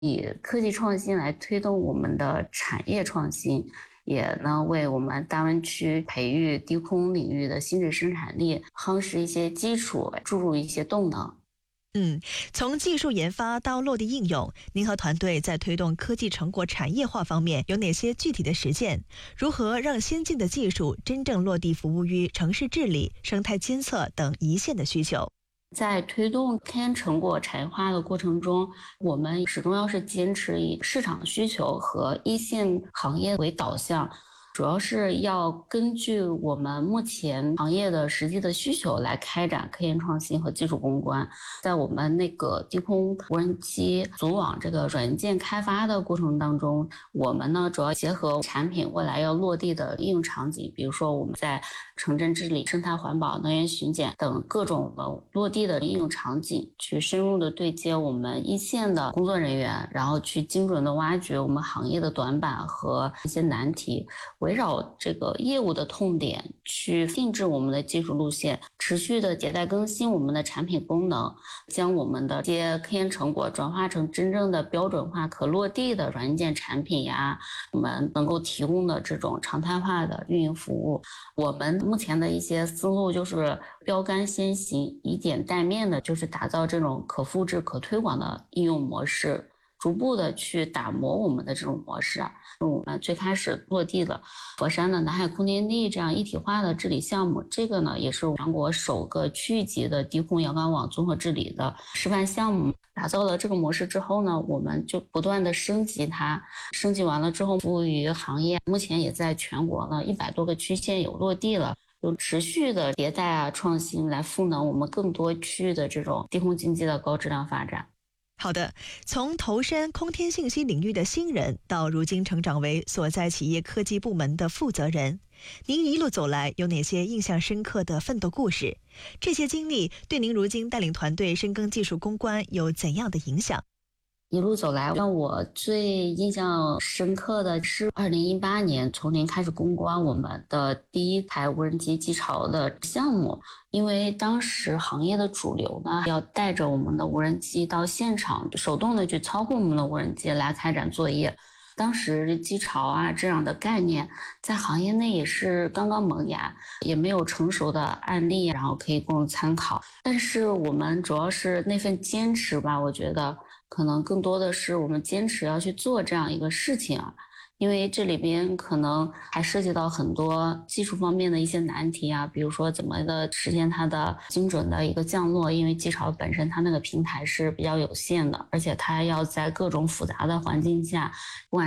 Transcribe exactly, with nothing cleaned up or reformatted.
以科技创新来推动我们的产业创新，也呢为我们大湾区培育低空领域的新质生产力夯实一些基础，注入一些动能。 嗯，从技术研发到落地应用，您和团队在推动科技成果产业化方面有哪些具体的实践？如何让先进的技术真正落地服务于城市治理、生态监测等一线的需求？ 在推动科研成果产业化的过程中，我们始终要是坚持以市场需求和一线行业为导向，主要是要根据我们目前行业的实际的需求来开展科研创新和技术攻关。在我们那个低空无人机组网这个软件开发的过程当中，我们呢主要结合产品未来要落地的应用场景，比如说我们在城镇治理、生态环保、能源巡检等各种的落地的应用场景，去深入的对接我们一线的工作人员，然后去精准的挖掘我们行业的短板和一些难题，围绕这个业务的痛点去定制我们的技术路线，持续的迭代更新我们的产品功能，将我们的这些科研成果转化成真正的标准化可落地的软件产品呀，我们能够提供的这种常态化的运营服务。我们目前的一些思路就是标杆先行，以点带面的，就是打造这种可复制、可推广的应用模式，逐步的去打磨我们的这种模式。我们最开始落地了佛山的南海空天地这样一体化的治理项目，这个呢也是全国首个区域级的低空遥感网综合治理的示范项目。打造了这个模式之后呢，我们就不断的升级它，升级完了之后服务于行业，目前也在全国呢一百多个区县有落地了，有持续的迭代啊创新来赋能我们更多区域的这种低空经济的高质量发展。 好的，从投身空天信息领域的新人，到如今成长为所在企业科技部门的负责人，您一路走来有哪些印象深刻的奋斗故事？这些经历对您如今带领团队深耕技术攻关有怎样的影响？ 一路走来，让我最印象深刻的是二零一八年从零开始攻关我们的第一台无人机机巢的项目。因为当时行业的主流呢，要带着我们的无人机到现场，手动的去操控我们的无人机来开展作业。当时机巢啊这样的概念在行业内也是刚刚萌芽，也没有成熟的案例，然后可以供参考。但是我们主要是那份坚持吧，我觉得可能更多的是我们坚持要去做这样一个事情啊。因为这里边可能还涉及到很多技术方面的一些难题啊，比如说怎么的实现它的精准的一个降落，因为机巢本身它那个平台是比较有限的，而且它要在各种复杂的环境下，不管